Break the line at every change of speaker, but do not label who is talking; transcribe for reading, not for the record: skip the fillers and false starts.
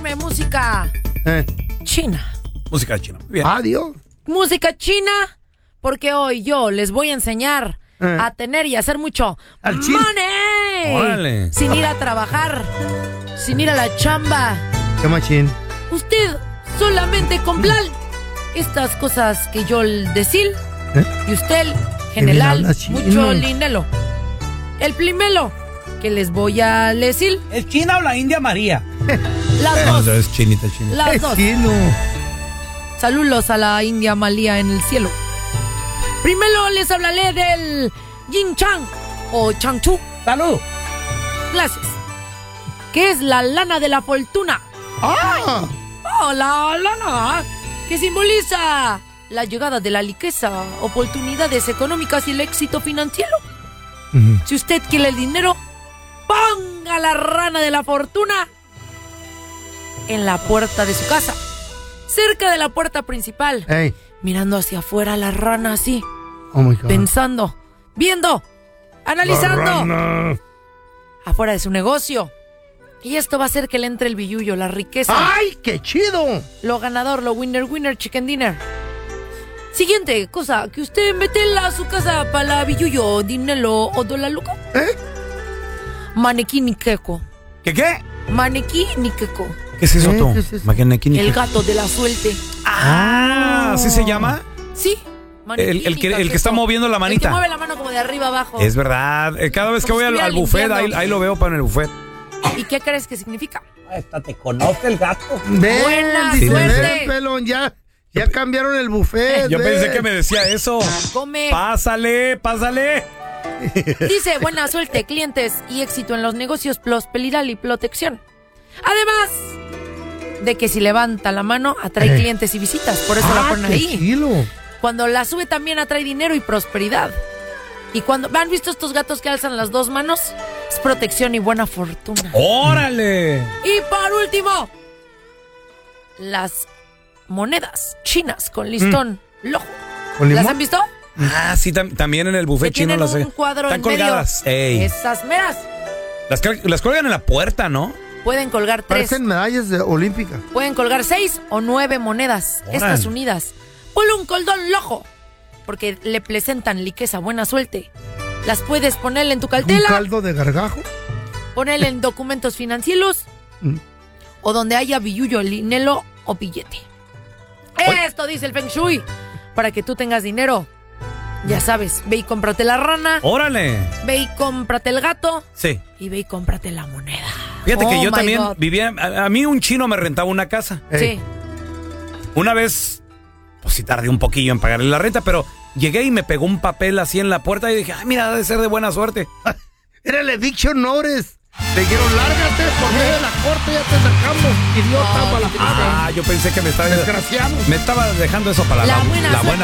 ponerme música china.
Música china. Bien.
Adiós.
Música china, porque hoy yo les voy a enseñar a tener y hacer mucho money.
Órale.
Sin ir a trabajar, sin ir a la chamba.
Qué machín.
Usted solamente comprar estas cosas que yo decir y usted general mucho dinero. El primero que les voy a decir.
¿Es China o la India María?
Las dos.
Es chinita.
Las dos.
Chino.
Saludos a la India María en el cielo. Primero les hablaré del Yin Chang o Changchu.
¡Salud!
Gracias. Que es la lana de la fortuna.
¡Ah!
Oh, la lana que simboliza la llegada de la riqueza, oportunidades económicas y el éxito financiero. Si usted quiere el dinero, ponga la rana de la fortuna en la puerta de su casa, cerca de la puerta principal, mirando hacia afuera la rana así, pensando, viendo, analizando afuera de su negocio. Y esto va a hacer que le entre el billullo, la riqueza.
¡Ay, qué chido!
Lo ganador, lo winner, chicken dinner. Siguiente cosa, que usted mete a su casa para la billullo, dinero o dolaruco. Manequí niqueco.
¿Qué?
Manequí niqueco.
¿Qué es eso, tú?
El gato de la suerte.
¿Así se llama?
Sí.
El que está moviendo la manita.
El que mueve la mano como de arriba abajo.
Es verdad. Cada vez que voy al buffet, ahí lo veo para en el buffet.
¿Y qué crees que significa?
Esta te conoce el gato.
Buena suerte.
Pelón, ya cambiaron el buffet.
Yo pensé que me decía eso.
Come.
Pásale.
Dice buena suerte, clientes y éxito en los negocios, prosperidad y protección. Además de que si levanta la mano atrae clientes y visitas, por eso la ponen ahí.
Kilo.
Cuando la sube también atrae dinero y prosperidad. Y cuando ¿han visto estos gatos que alzan las dos manos? Es protección y buena fortuna.
¡Órale!
Y por último, las monedas chinas con listón lojo. ¿Las han visto?
Sí, también en el buffet chino las
un cuadro
están
en
colgadas.
Medio. Esas meras.
Las colgan en la puerta, ¿no?
Pueden colgar 3.
Parecen medallas olímpicas.
Pueden colgar 6 o 9 monedas.
¡Órale!
Estas unidas. Ponle un cordón lojo, porque le presentan riqueza, buena suerte. Las puedes ponerle en tu cartera.
¿Un caldo de gargajo?
Ponerle en documentos financieros o donde haya billullo, dinero o billete. Esto dice el Feng Shui. Para que tú tengas dinero. Ya sabes, ve y cómprate la rana.
¡Órale!
Ve y cómprate el gato.
Sí.
Y ve y cómprate la moneda.
Fíjate que yo también
God.
vivía. A mí un chino me rentaba una casa.
Sí.
Una vez, pues sí tardé un poquillo en pagarle la renta, pero llegué y me pegó un papel así en la puerta y dije, mira, debe ser de buena suerte.
Era el eviction notice. Te dijeron, lárgate por medio de la corte, ya te sacamos, idiota, para la
yo pensé que me estaba...
Desgraciado.
Me estaba dejando eso para la buena